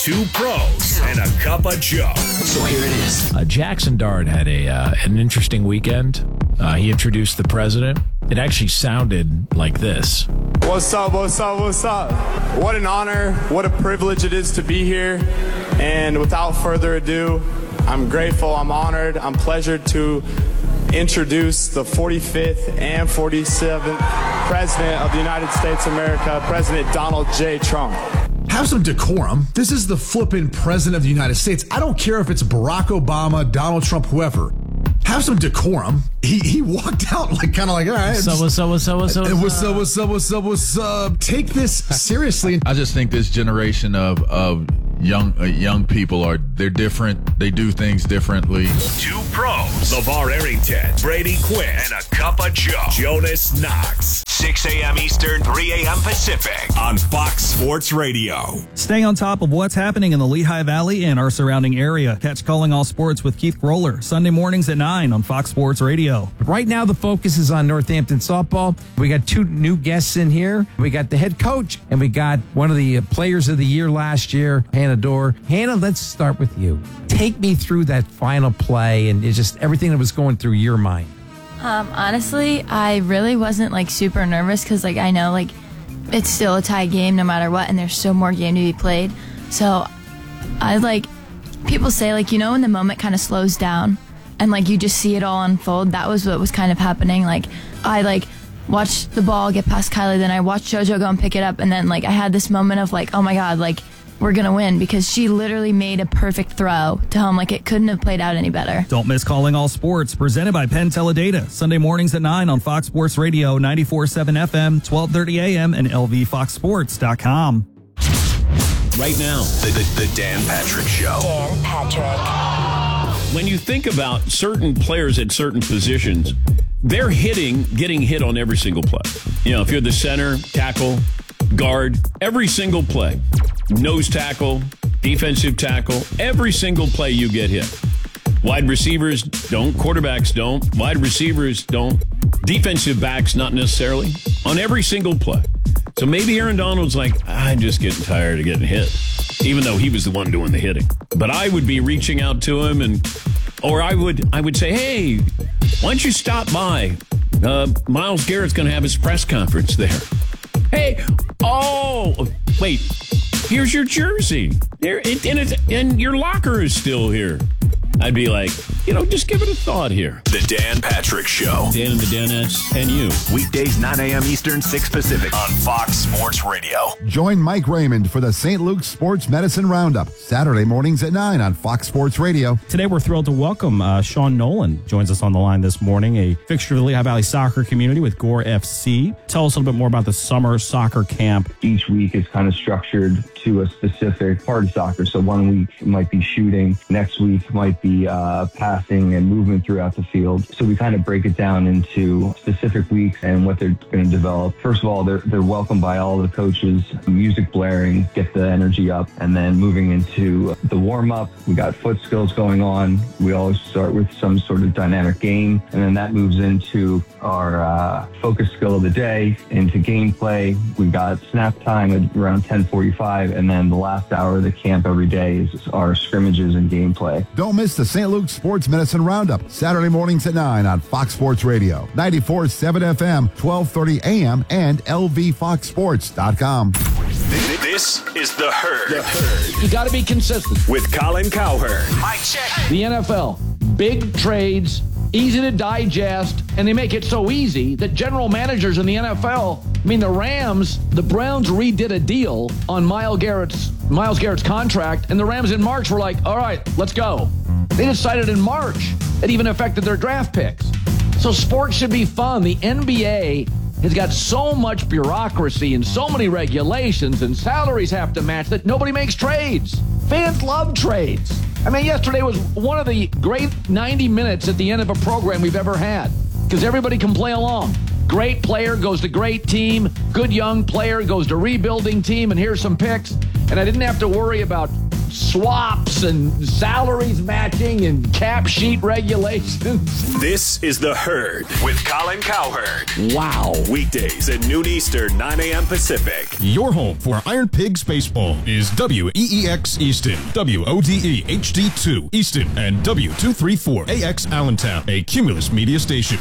Two pros and a cup of Joe. So here it is. Jackson Dart had an interesting weekend. He introduced the president. It actually sounded like this. What's up, what's up, what's up? What an honor, what a privilege it is to be here. And without further ado, I'm grateful, I'm honored, I'm pleasured to introduce the 45th and 47th President of the United States of America, President Donald J. Trump. Have some decorum. This is the flippin' President of the United States. I don't care if it's Barack Obama, Donald Trump, whoever. Have some decorum. He walked out all right. What's up? Take this seriously. I just think this generation of young people they're different. They do things differently. Two pros. LeVar Arrington, Brady Quinn, and a cup of Joe. Jonas Knox. 6 a.m. Eastern, 3 a.m. Pacific on Fox Sports Radio. Staying on top of what's happening in the Lehigh Valley and our surrounding area. Catch Calling All Sports with Keith Roller Sunday mornings at 9 on Fox Sports Radio. Right now, the focus is on Northampton softball. We got two new guests in here. We got the head coach, and we got one of the players of the year last year, Hannah Dorr. Hannah, let's start with you. Take me through that final play and it's just everything that was going through your mind. Honestly, I really wasn't super nervous because I know it's still a tie game no matter what, and there's still more game to be played. So people say when the moment kind of slows down and you just see it all unfold. That was what was kind of happening. I watched the ball get past Kylie, then I watched JoJo go and pick it up, and then I had this moment of oh my God, we're going to win, because she literally made a perfect throw to home. It couldn't have played out any better. Don't miss Calling All Sports, presented by Penn Teledata. Sunday mornings at 9 on Fox Sports Radio, 94.7 FM, 12:30 a.m. and lvfoxsports.com. Right now, the Dan Patrick Show. Dan Patrick. When you think about certain players at certain positions, they're getting hit on every single play. If you're the center, tackle, guard, every single play. Nose tackle, defensive tackle, every single play you get hit. Wide receivers don't, quarterbacks don't, wide receivers don't, defensive backs not necessarily, on every single play. So maybe Aaron Donald's I'm just getting tired of getting hit, even though he was the one doing the hitting. But I would be reaching out to him, or I would say, hey, why don't you stop by? Myles Garrett's going to have his press conference there. Hey, wait, here's your jersey. And your locker is still here. I'd be just give it a thought here. The Dan Patrick Show. Dan and the Danettes and you. Weekdays 9 a.m. Eastern, 6 Pacific on Fox Sports Radio. Join Mike Raymond for the St. Luke's Sports Medicine Roundup, Saturday mornings at 9 on Fox Sports Radio. Today we're thrilled to welcome Sean Nolan. Joins us on the line this morning, a fixture of the Lehigh Valley soccer community with Gore FC. Tell us a little bit more about the summer soccer camp. Each week is kind of structured to a specific part of soccer. So one week might be shooting, next week might be passing and movement throughout the field. So we kind of break it down into specific weeks and what they're going to develop. First of all, they're welcomed by all the coaches, music blaring, get the energy up, and then moving into the warm-up. We got foot skills going on. We always start with some sort of dynamic game, and then that moves into our focus skill of the day, into gameplay. We got snap time at around 10:45, and then the last hour of the camp every day is our scrimmages and gameplay. Don't miss the St. Luke's Sports Medicine Roundup, Saturday mornings at 9 on Fox Sports Radio, 94.7 FM, 12:30 a.m. and lvfoxsports.com. This is The Herd. The Herd. You got to be consistent. With Colin Cowherd. Mike check. The NFL, big trades, easy to digest, and they make it so easy that general managers in the NFL, the Rams, the Browns redid a deal on Myles Garrett's contract, and the Rams in March were like, all right, let's go. They decided in March. It even affected their draft picks. So sports should be fun. The NBA has got so much bureaucracy and so many regulations, and salaries have to match, that nobody makes trades. Fans love trades. Yesterday was one of the great 90 minutes at the end of a program we've ever had, because everybody can play along. Great player goes to great team. Good young player goes to rebuilding team, and here's some picks. And I didn't have to worry about swaps and salaries matching and cap sheet regulations. This is The Herd with Colin Cowherd. Wow. Weekdays at noon Eastern, 9 a.m. Pacific. Your home for Iron Pigs baseball is WEEX Easton, WODE HD2 Easton, and W234AX Allentown, a Cumulus media station.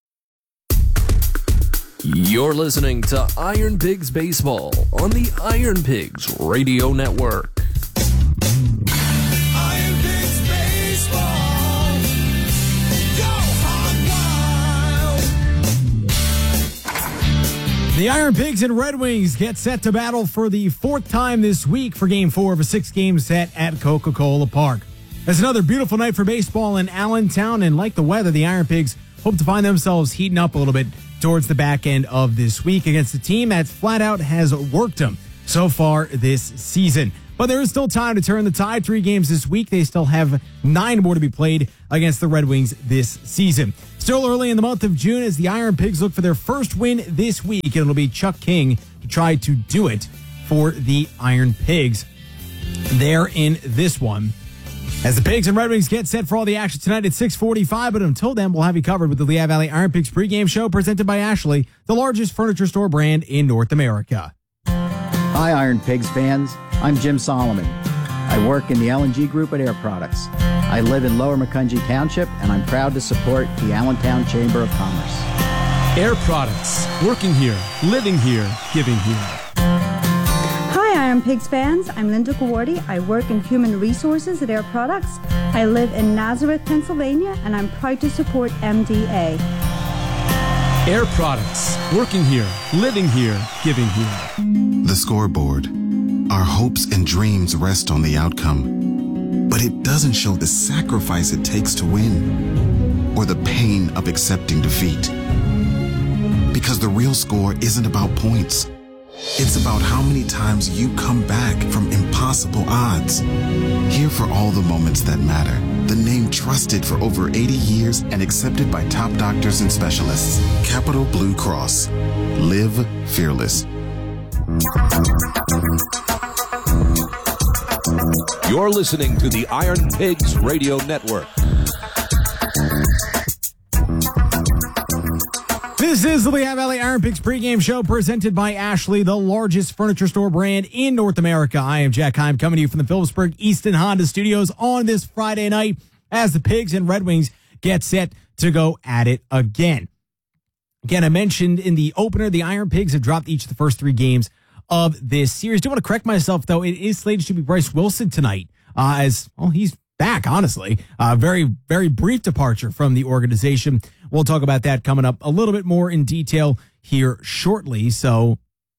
You're listening to Iron Pigs Baseball on the Iron Pigs Radio Network. Iron Pigs Baseball. Go Hog Wild. The Iron Pigs and Red Wings get set to battle for the fourth time this week for Game 4 of a 6-game set at Coca-Cola Park. It's another beautiful night for baseball in Allentown, and like the weather, the Iron Pigs hope to find themselves heating up a little bit towards the back end of this week against a team that flat out has worked them so far this season. But there is still time to turn the tide. 3 games this week. They still have 9 more to be played against the Red Wings this season. Still early in the month of June as the Iron Pigs look for their first win this week, and it'll be Chuck King to try to do it for the Iron Pigs there in this one. As the Pigs and Red Wings get set for all the action tonight at 6:45, but until then, we'll have you covered with the Lehigh Valley Iron Pigs pregame show presented by Ashley, the largest furniture store brand in North America. Hi, Iron Pigs fans. I'm Jim Solomon. I work in the L&G Group at Air Products. I live in Lower Macungie Township, and I'm proud to support the Allentown Chamber of Commerce. Air Products. Working here, living here, giving here. Hi, Iron Pigs fans. I'm Linda Gawardi. I work in Human Resources at Air Products. I live in Nazareth, Pennsylvania, and I'm proud to support MDA. Air Products. Working here, living here, giving here. The scoreboard. Our hopes and dreams rest on the outcome, but it doesn't show the sacrifice it takes to win or the pain of accepting defeat. Because the real score isn't about points. It's about how many times you come back from impossible odds. Here for all the moments that matter. The name trusted for over 80 years and accepted by top doctors and specialists. Capital Blue Cross. Live fearless. You're listening to the Iron Pigs Radio Network. This is the Lehigh Valley Iron Pigs pregame show presented by Ashley, the largest furniture store brand in North America. I am Jack Heim coming to you from the Phillipsburg Easton Honda Studios on this Friday night as the Pigs and Red Wings get set to go at it again. Again, I mentioned in the opener, the Iron Pigs have dropped each of the first 3 games of this series. I do want to correct myself, though. It is slated to be Bryce Wilson tonight as, well, he's back, honestly. Very, very brief departure from the organization. We'll talk about that coming up a little bit more in detail here shortly. So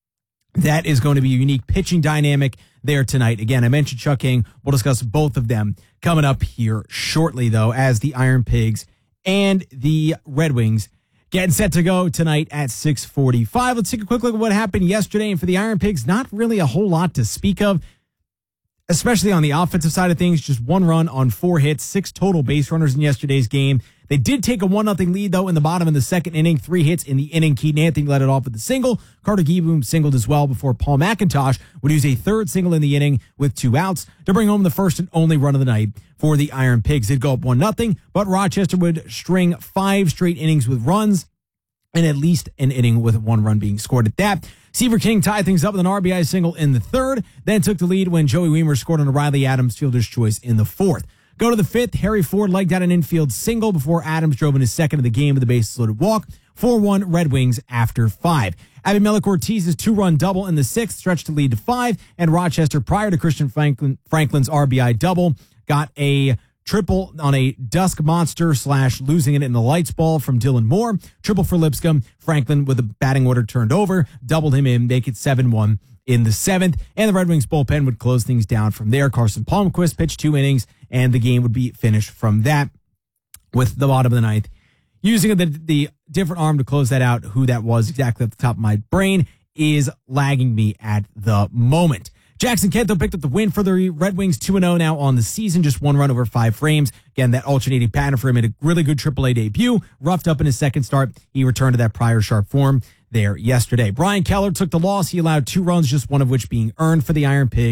that is going to be a unique pitching dynamic there tonight. Again, I mentioned Chuck King. We'll discuss both of them coming up here shortly, though, as the Iron Pigs and the Red Wings getting set to go tonight at 6:45. Let's take a quick look at what happened yesterday. And for the Iron Pigs, not really a whole lot to speak of, especially on the offensive side of things. Just 1 run on 4 hits, 6 total base runners in yesterday's game. They did take a 1-0 lead, though, in the bottom of the second inning. 3 hits in the inning. Keaton Anthony led it off with a single. Carter Gieboom singled as well before Paul McIntosh would use a 3rd single in the inning with 2 outs to bring home the first and only run of the night for the Iron Pigs. They'd go up 1-0, but Rochester would string 5 straight innings with runs and at least an inning with 1 run being scored at that. Seaver King tied things up with an RBI single in the 3rd, then took the lead when Joey Weimer scored on a Riley Adams fielder's choice in the 4th. Go to the 5th, Harry Ford legged out an infield single before Adams drove in his 2nd of the game with a bases-loaded walk. 4-1 Red Wings after 5. Abimelech Ortiz's 2-run double in the 6th stretched the lead to 5, and Rochester, prior to Christian Franklin's RBI double, got a triple on a Dusk Monster / losing it in the lights ball from Dylan Moore. Triple for Lipscomb. Franklin with a batting order turned over, doubled him in, make it 7-1 in the 7th. And the Red Wings bullpen would close things down from there. Carson Palmquist pitched 2 innings, and the game would be finished from that with the bottom of the 9th. Using the different arm to close that out, who that was exactly at the top of my brain is lagging me at the moment. Jackson Kento picked up the win for the Red Wings, 2-0 now on the season, just 1 run over 5 frames. Again, that alternating pattern for him made a really good AAA debut. Roughed up in his 2nd start. He returned to that prior sharp form there yesterday. Brian Keller took the loss. He allowed 2 runs, just 1 of which being earned for the Iron Pigs.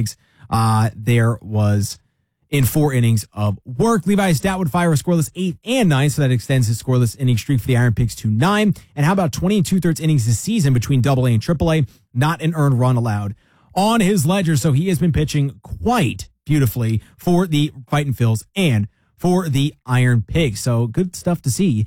there was in 4 innings of work. Levi Stout would fire a scoreless 8 and 9, so that extends his scoreless inning streak for the Iron Pigs to 9. And how about 20 2/3 innings this season between AA and AAA? Not an earned run allowed on his ledger, so he has been pitching quite beautifully for the Fightin' Phils and for the Iron Pigs. So good stuff to see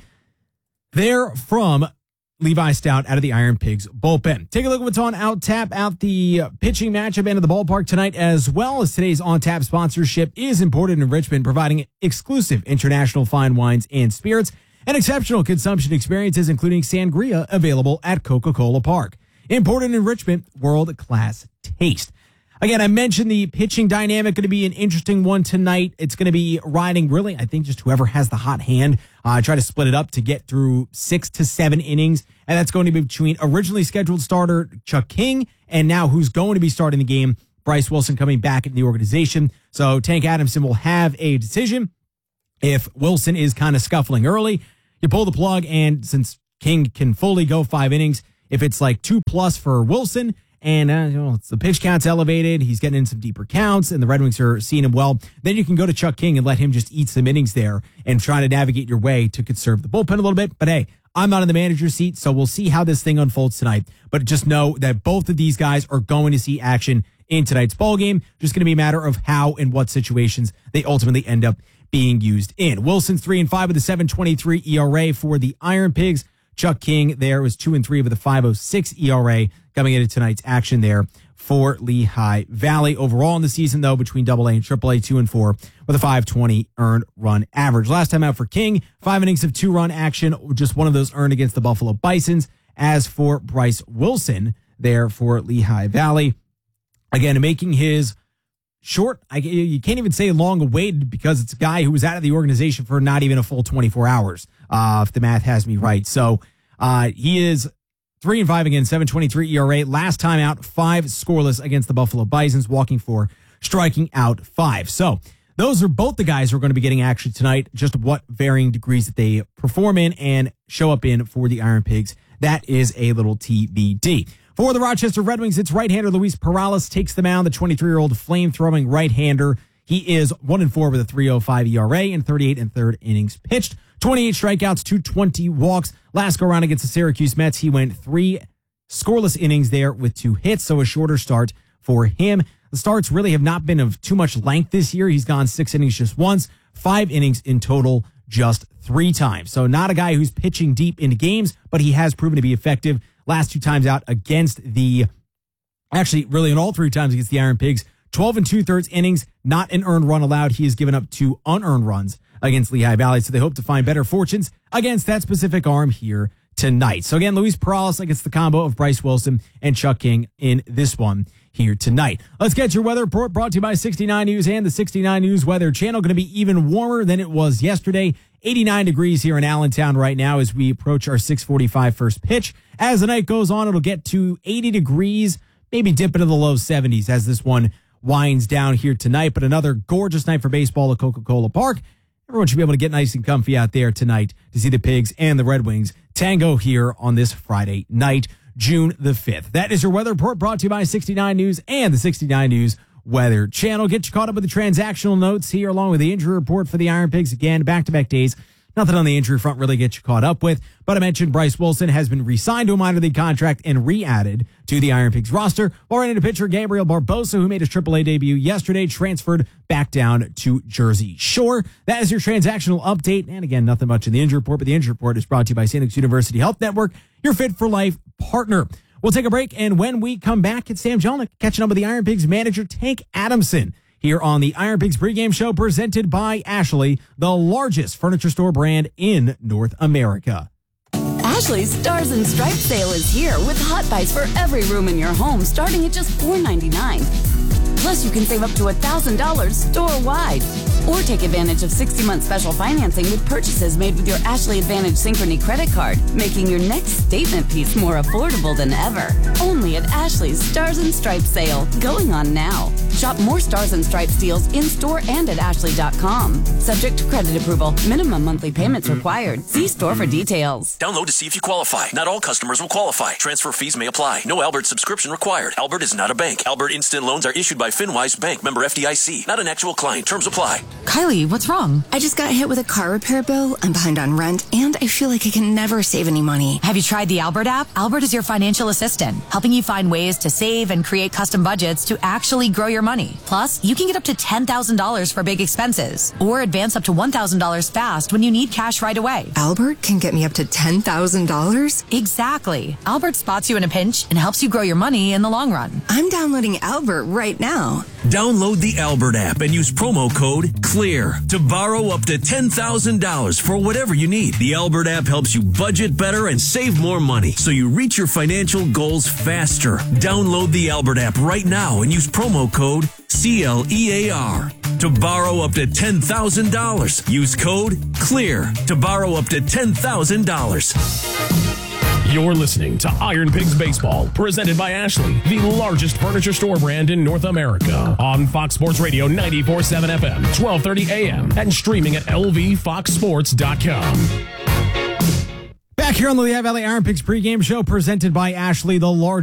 there from Levi Stout out of the Iron Pigs bullpen. Take a look at what's on Out Tap out the pitching matchup end of the ballpark tonight, as well as today's On Tap sponsorship is Imported in Richmond, providing exclusive international fine wines and spirits and exceptional consumption experiences, including sangria, available at Coca-Cola Park. Imported in Richmond, world-class taste. Again, I mentioned the pitching dynamic going to be an interesting one tonight. It's going to be riding, really, I think, just whoever has the hot hand. Try to split it up to get through 6 to 7 innings. And that's going to be between originally scheduled starter Chuck King and now who's going to be starting the game, Bryce Wilson, coming back into the organization. So Tank Adamson will have a decision. If Wilson is kind of scuffling early, you pull the plug. And since King can fully go 5 innings, if it's like 2+ for Wilson, and the pitch count's elevated, he's getting in some deeper counts, and the Red Wings are seeing him well, then you can go to Chuck King and let him just eat some innings there and try to navigate your way to conserve the bullpen a little bit. But hey, I'm not in the manager's seat, so we'll see how this thing unfolds tonight. But just know that both of these guys are going to see action in tonight's ball game. Just going to be a matter of how and what situations they ultimately end up being used in. Wilson's 3-5 with a 7.23 ERA for the Iron Pigs. Chuck King there was 2-3 with a 5.06 ERA coming into tonight's action there for Lehigh Valley. Overall in the season, though, between AA and AAA, 2-4 with a 5.20 earned run average. Last time out for King, 5 innings of 2-run action, just one of those earned against the Buffalo Bisons. As for Bryce Wilson there for Lehigh Valley, again, making his short, you can't even say long awaited, because it's a guy who was out of the organization for not even a full 24 hours, if the math has me right. So he is 3-5 again, 7.23 ERA. Last time out, 5 scoreless against the Buffalo Bisons, walking 4, striking out 5. So those are both the guys who are going to be getting action tonight. Just what varying degrees that they perform in and show up in for the Iron Pigs, that is a little TBD. For the Rochester Red Wings, it's right-hander Luis Perales takes the mound, the 23-year-old flame-throwing right-hander. He is 1-4 with a 3.05 ERA in 38 1/3 innings pitched. 28 strikeouts, 220 walks. Last go-around against the Syracuse Mets, he went 3 scoreless innings there with 2 hits, so a shorter start for him. The starts really have not been of too much length this year. He's gone 6 innings just once, 5 innings in total just 3 times. So not a guy who's pitching deep into games, but he has proven to be effective. Last 2 times out against actually really in all 3 times against the Iron Pigs, 12 2/3 innings, not an earned run allowed. He has given up 2 unearned runs against Lehigh Valley, so they hope to find better fortunes against that specific arm here tonight. So again, Luis Perales against the combo of Bryce Wilson and Chuck King in this one here tonight. Let's get your weather report brought to you by 69 News and the 69 News Weather Channel. Going to be even warmer than it was yesterday. 89 degrees here in Allentown right now as we approach our 6:45 first pitch. As the night goes on, it'll get to 80 degrees, maybe dip into the low 70s as this one winds down here tonight. But another gorgeous night for baseball at Coca-Cola Park. Everyone should be able to get nice and comfy out there tonight to see the Pigs and the Red Wings tango here on this Friday night, June the 5th. That is your weather report brought to you by 69 News and the 69 News Weather Channel. Get you caught up with the transactional notes here along with the injury report for the Iron Pigs. Again, back-to-back days. Nothing on the injury front really gets you caught up with, but I mentioned Bryce Wilson has been re-signed to a minor league contract and re-added to the Iron Pigs roster, while right-handed pitcher Gabriel Barbosa, who made his AAA debut yesterday, transferred back down to Jersey Shore. That is your transactional update, and again, nothing much in the injury report, but the injury report is brought to you by St. Luke's University Health Network, your Fit for Life partner. We'll take a break, and when we come back, it's Sam Jelinek catching up with the Iron Pigs manager Tank Adamson here on the Iron Pigs pregame show presented by Ashley, the largest furniture store brand in North America. Ashley's Stars and Stripes sale is here with hot buys for every room in your home starting at just $4.99. Plus, you can save up to $1,000 store-wide. Or take advantage of 60-month special financing with purchases made with your Ashley Advantage Synchrony credit card, making your next statement piece more affordable than ever. Only at Ashley's Stars and Stripes sale, going on now. Shop more Stars and Stripes deals in-store and at Ashley.com. Subject to credit approval. Minimum monthly payments required. See store for details. Download to see if you qualify. Not all customers will qualify. Transfer fees may apply. No Albert subscription required. Albert is not a bank. Albert Instant Loans are issued by FinWise Bank, member FDIC. Not an actual client. Terms apply. Kylie, what's wrong? I just got hit with a car repair bill. I'm behind on rent, and I feel like I can never save any money. Have you tried the Albert app? Albert is your financial assistant, helping you find ways to save and create custom budgets to actually grow your money. Plus, you can get up to $10,000 for big expenses, or advance up to $1,000 fast when you need cash right away. Albert can get me up to $10,000? Exactly. Albert spots you in a pinch and helps you grow your money in the long run. I'm downloading Albert right now. Download the Albert app and use promo code CLEAR to borrow up to $10,000 for whatever you need. The Albert app helps you budget better and save more money so you reach your financial goals faster. Download the Albert app right now and use promo code CLEAR to borrow up to $10,000. Use code CLEAR to borrow up to $10,000. You're listening to Iron Pigs Baseball, presented by Ashley, the largest furniture store brand in North America. On Fox Sports Radio 94.7 FM, 12:30 a.m., and streaming at lvfoxsports.com. Back here on the Lehigh Valley Iron Pigs pregame show, presented by Ashley, the largest